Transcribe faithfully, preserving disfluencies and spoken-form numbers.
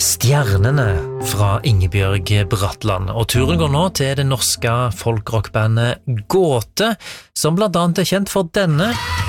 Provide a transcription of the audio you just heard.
Stjernene fra Ingebjørg Bratland, og turen går nå til det norske folkrockbandet Gåte, som blant annet er kjent for denne.